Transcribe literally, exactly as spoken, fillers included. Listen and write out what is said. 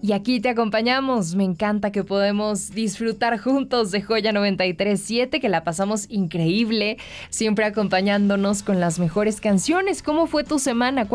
Y aquí te acompañamos. Me encanta que podemos disfrutar juntos de Joya noventa y tres punto siete, que la pasamos increíble, siempre acompañándonos con las mejores canciones. ¿Cómo fue tu semana?